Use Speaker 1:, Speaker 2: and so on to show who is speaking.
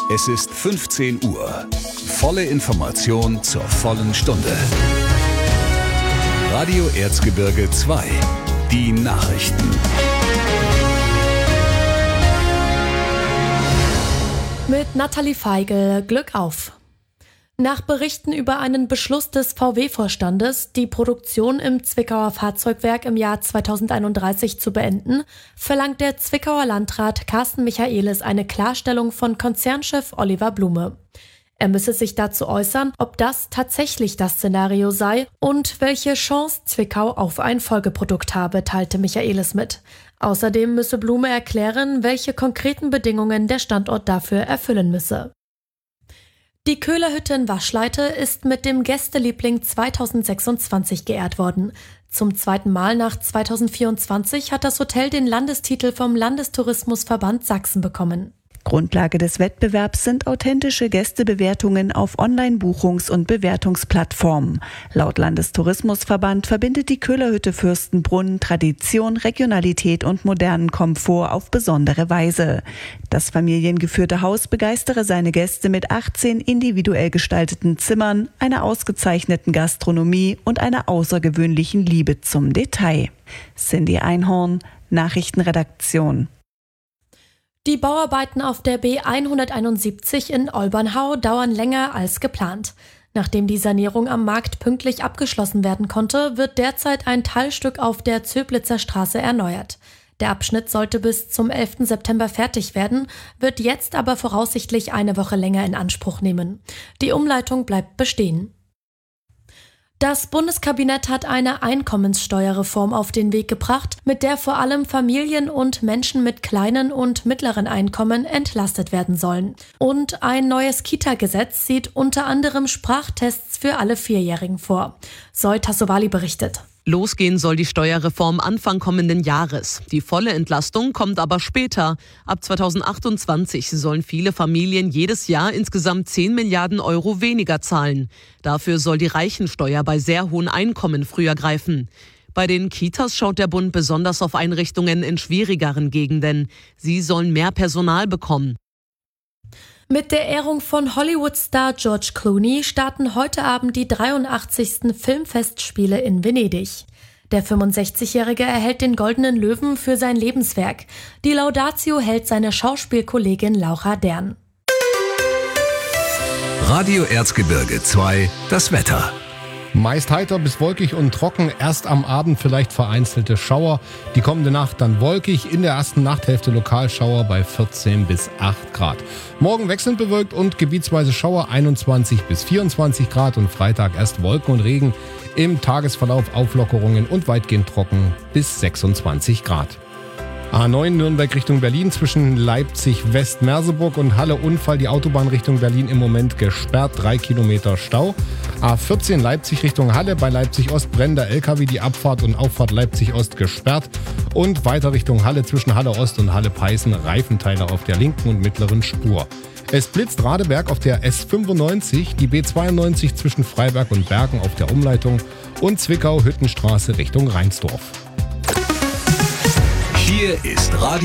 Speaker 1: Es ist 15 Uhr. Volle Information zur vollen Stunde. Radio Erzgebirge 2. Die Nachrichten.
Speaker 2: Mit Nathalie Feigl, Glück auf! Nach Berichten über einen Beschluss des VW-Vorstandes, die Produktion im Zwickauer Fahrzeugwerk im Jahr 2031 zu beenden, verlangt der Zwickauer Landrat Carsten Michaelis eine Klarstellung von Konzernchef Oliver Blume. Er müsse sich dazu äußern, ob das tatsächlich das Szenario sei und welche Chance Zwickau auf ein Folgeprodukt habe, teilte Michaelis mit. Außerdem müsse Blume erklären, welche konkreten Bedingungen der Standort dafür erfüllen müsse. Die Köhlerhütte in Waschleite ist mit dem Gästeliebling 2026 geehrt worden. Zum zweiten Mal nach 2024 hat das Hotel den Landestitel vom Landestourismusverband Sachsen bekommen.
Speaker 3: Grundlage des Wettbewerbs sind authentische Gästebewertungen auf Online-Buchungs- und Bewertungsplattformen. Laut Landestourismusverband verbindet die Köhlerhütte Fürstenbrunn Tradition, Regionalität und modernen Komfort auf besondere Weise. Das familiengeführte Haus begeistere seine Gäste mit 18 individuell gestalteten Zimmern, einer ausgezeichneten Gastronomie und einer außergewöhnlichen Liebe zum Detail. Cindy Einhorn, Nachrichtenredaktion.
Speaker 2: Die Bauarbeiten auf der B171 in Olbernhau dauern länger als geplant. Nachdem die Sanierung am Markt pünktlich abgeschlossen werden konnte, wird derzeit ein Teilstück auf der Zöblitzer Straße erneuert. Der Abschnitt sollte bis zum 11. September fertig werden, wird jetzt aber voraussichtlich eine Woche länger in Anspruch nehmen. Die Umleitung bleibt bestehen. Das Bundeskabinett hat eine Einkommenssteuerreform auf den Weg gebracht, mit der vor allem Familien und Menschen mit kleinen und mittleren Einkommen entlastet werden sollen. Und ein neues Kita-Gesetz sieht unter anderem Sprachtests für alle Vierjährigen vor. Zoe Tassovali berichtet.
Speaker 4: Losgehen soll die Steuerreform Anfang kommenden Jahres. Die volle Entlastung kommt aber später. Ab 2028 sollen viele Familien jedes Jahr insgesamt 10 Milliarden Euro weniger zahlen. Dafür soll die Reichensteuer bei sehr hohen Einkommen früher greifen. Bei den Kitas schaut der Bund besonders auf Einrichtungen in schwierigeren Gegenden. Sie sollen mehr Personal bekommen.
Speaker 2: Mit der Ehrung von Hollywood-Star George Clooney starten heute Abend die 83. Filmfestspiele in Venedig. Der 65-Jährige erhält den Goldenen Löwen für sein Lebenswerk. Die Laudatio hält seine Schauspielkollegin Laura Dern.
Speaker 1: Radio Erzgebirge 2, das Wetter.
Speaker 5: Meist heiter bis wolkig und trocken, erst am Abend vielleicht vereinzelte Schauer. Die kommende Nacht dann wolkig, in der ersten Nachthälfte Lokalschauer bei 14 bis 8 Grad. Morgen wechselnd bewölkt und gebietsweise Schauer 21 bis 24 Grad und Freitag erst Wolken und Regen. Im Tagesverlauf Auflockerungen und weitgehend trocken bis 26 Grad. A9 Nürnberg Richtung Berlin zwischen Leipzig West-Merseburg und Halle Unfall. Die Autobahn Richtung Berlin im Moment gesperrt, 3 Kilometer Stau. A14 Leipzig Richtung Halle, bei Leipzig Ost brennender LKW, die Abfahrt und Auffahrt Leipzig Ost gesperrt. Und weiter Richtung Halle zwischen Halle Ost und Halle Peißen, Reifenteile auf der linken und mittleren Spur. Es blitzt Radeberg auf der S95, die B92 zwischen Freiberg und Bergen auf der Umleitung und Zwickau-Hüttenstraße Richtung Reinsdorf.
Speaker 1: Hier ist Radio